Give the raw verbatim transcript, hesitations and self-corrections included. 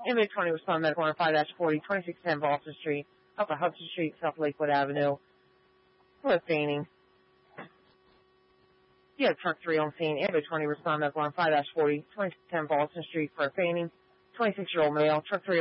Inmate twenty responded medical on five forty, twenty-six ten Boston Street, Upper Hudson Street, South Lakewood Avenue, for a fainting. You have truck three on scene. Inmate twenty responded medical on five forty, twenty-six ten Boston Street for a fainting. twenty-six-year-old male, truck three